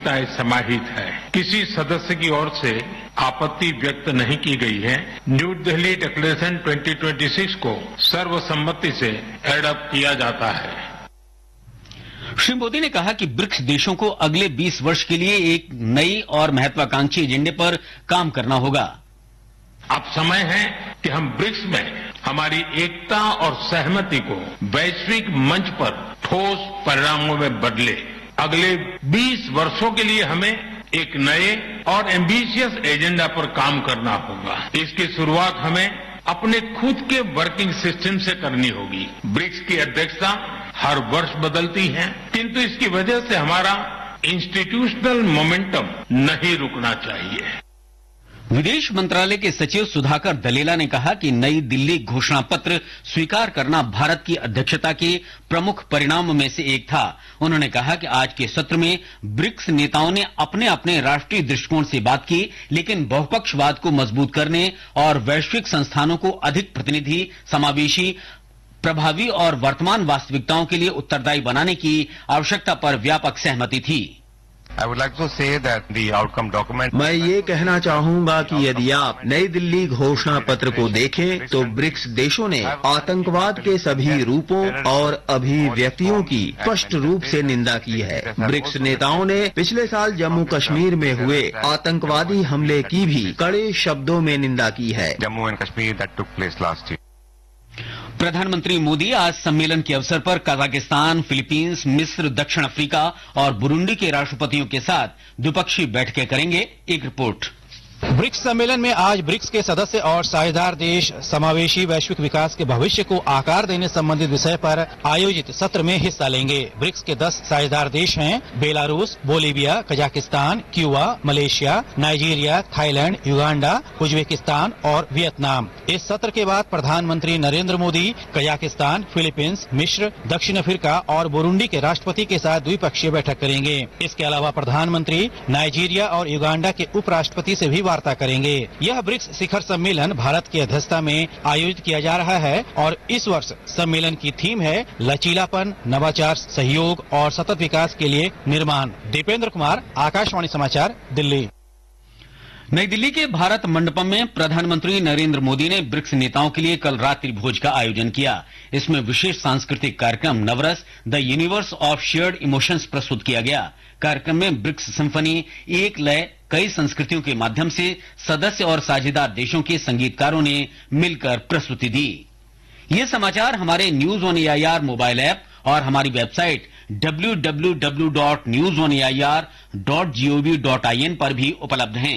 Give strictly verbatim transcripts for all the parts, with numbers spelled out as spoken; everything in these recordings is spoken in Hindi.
समाहित है। किसी सदस्य की ओर से आपत्ति व्यक्त नहीं की गई है। न्यू दिल्ली डिक्लेरेशन दो हज़ार छब्बीस को सर्वसम्मति से एडॉप्ट किया जाता है। श्री मोदी ने कहा कि ब्रिक्स देशों को अगले बीस वर्ष के लिए एक नई और महत्वाकांक्षी एजेंडे पर काम करना होगा। अब समय है कि हम ब्रिक्स में हमारी एकता और सहमति को वैश्विक मंच पर ठोस परिणामों में बदले। अगले बीस वर्षों के लिए हमें एक नए और एम्बिशियस एजेंडा पर काम करना होगा। इसकी शुरुआत हमें अपने खुद के वर्किंग सिस्टम से करनी होगी। ब्रिक्स की अध्यक्षता हर वर्ष बदलती है, किंतु इसकी वजह से हमारा इंस्टीट्यूशनल मोमेंटम नहीं रुकना चाहिए। विदेश मंत्रालय के सचिव सुधाकर दलेला ने कहा कि नई दिल्ली घोषणा पत्र स्वीकार करना भारत की अध्यक्षता के प्रमुख परिणामों में से एक था। उन्होंने कहा कि आज के सत्र में ब्रिक्स नेताओं ने अपने अपने राष्ट्रीय दृष्टिकोण से बात की, लेकिन बहुपक्षवाद को मजबूत करने और वैश्विक संस्थानों को अधिक प्रतिनिधि, समावेशी, प्रभावी और वर्तमान वास्तविकताओं के लिए उत्तरदायी बनाने की आवश्यकता पर व्यापक सहमति थी। I would like to say that the outcome document... मैं ये कहना चाहूंगा कि यदि आप नई दिल्ली घोषणा पत्र को देखें तो ब्रिक्स देशों ने आतंकवाद के सभी रूपों और अभिव्यक्तियों की स्पष्ट रूप से निंदा की है। ब्रिक्स नेताओं ने पिछले साल जम्मू कश्मीर में हुए आतंकवादी हमले की भी कड़े शब्दों में निंदा की है। Jammu and Kashmir that took place last year. प्रधानमंत्री मोदी आज सम्मेलन के अवसर पर कजाकिस्तान, फिलीपींस, मिस्र, दक्षिण अफ्रीका और बुरुंडी के राष्ट्रपतियों के साथ द्विपक्षीय बैठकें करेंगे। एक रिपोर्ट। ब्रिक्स सम्मेलन में आज ब्रिक्स के सदस्य और साझेदार देश समावेशी वैश्विक विकास के भविष्य को आकार देने संबंधित विषय पर आयोजित सत्र में हिस्सा लेंगे। ब्रिक्स के दस साझेदार देश हैं Belarus, Bolivia, Kazakhstan, Cuba, Malaysia, Nigeria, Thailand, Uganda, Uzbekistan और वियतनाम। इस सत्र के बाद प्रधानमंत्री नरेंद्र मोदी कजाकिस्तान, फिलीपींस, मिस्र, दक्षिण अफ्रीका और बुरुंडी के राष्ट्रपति के साथ द्विपक्षीय बैठक करेंगे। इसके अलावा प्रधानमंत्री नाइजीरिया और युगांडा के उपराष्ट्रपति से भी वार्ता करेंगे। यह ब्रिक्स शिखर सम्मेलन भारत की अध्यक्षता में आयोजित किया जा रहा है और इस वर्ष सम्मेलन की थीम है लचीलापन, नवाचार, सहयोग और सतत विकास के लिए निर्माण। दीपेंद्र कुमार, आकाशवाणी समाचार, दिल्ली। नई दिल्ली के भारत मंडपम में प्रधानमंत्री नरेंद्र मोदी ने ब्रिक्स नेताओं के लिए कल रात्रि भोज का आयोजन किया। इसमें विशेष सांस्कृतिक कार्यक्रम नवरस the universe of shared emotions प्रस्तुत किया गया। कार्यक्रम में ब्रिक्स सिम्फनी, एक लय, कई संस्कृतियों के माध्यम से सदस्य और साझेदार देशों के संगीतकारों ने मिलकर प्रस्तुति दी। ये समाचार हमारे news on A I R mobile app और हमारी website W W W dot news on A I R dot G O V dot I N पर भी उपलब्ध हैं।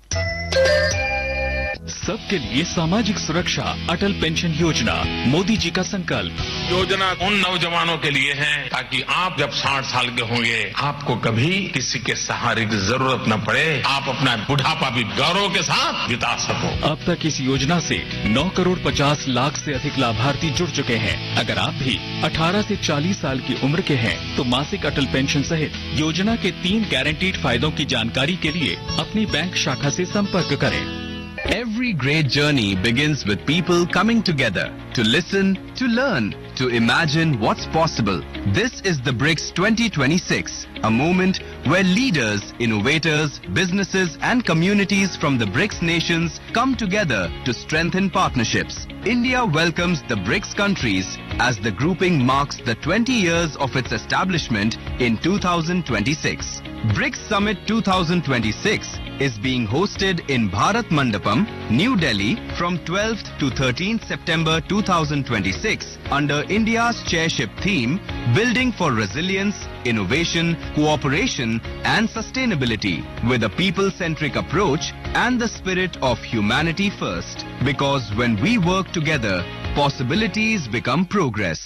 सबके लिए सामाजिक सुरक्षा, अटल पेंशन योजना, मोदी जी का संकल्प। योजना उन नौजवानों के लिए है ताकि आप जब साठ साल के होंगे आपको कभी किसी के सहारे की जरूरत न पड़े, आप अपना बुढ़ापा भी गौरव के साथ बिता सको। अब तक इस योजना से नौ करोड़ पचास लाख से अधिक लाभार्थी जुड़ चुके हैं। अगर आप भी अठारह से चालीस साल की उम्र के हैं तो मासिक अटल पेंशन सहित योजना के तीन गारंटीड फायदों की जानकारी के लिए अपनी बैंक शाखा से संपर्क करें। Every great journey begins with people coming together to listen, to learn, to imagine what's possible. This is the BRICS twenty twenty-six, a moment where leaders, innovators, businesses and communities from the BRICS nations come together to strengthen partnerships. India welcomes the BRICS countries as the grouping marks the twenty years of its establishment in two thousand twenty-six. BRICS Summit twenty twenty-six is being hosted in Bharat Mandapam, New Delhi from twelfth to thirteenth September two thousand twenty-six under India's chairship theme Building for Resilience, Innovation, Cooperation and Sustainability with a people-centric approach and the spirit of humanity first. Because when we work together, possibilities become progress.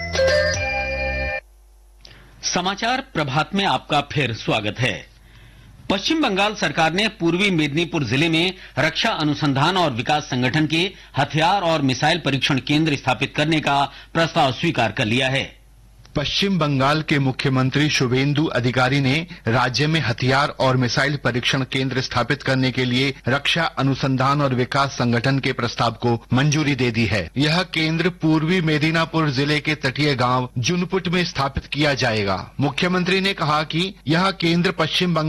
समाचार प्रभात में आपका फिर स्वागत है। पश्चिम बंगाल सरकार ने पूर्वी मेदिनीपुर जिले में रक्षा अनुसंधान और विकास संगठन के हथियार और मिसाइल परीक्षण केंद्र स्थापित करने का प्रस्ताव स्वीकार कर लिया है। पश्चिम बंगाल के मुख्यमंत्री शुभेंदु अधिकारी ने राज्य में हथियार और मिसाइल परीक्षण केंद्र स्थापित करने के लिए रक्षा अनुसंधान और विकास संगठन के प्रस्ताव को मंजूरी दे दी है। यह केंद्र पूर्वी मेदिनीपुर जिले के तटीय गांव जुनपुट में स्थापित किया जाएगा। मुख्यमंत्री ने कहा कि यह केंद्र पश्चिम बंगाल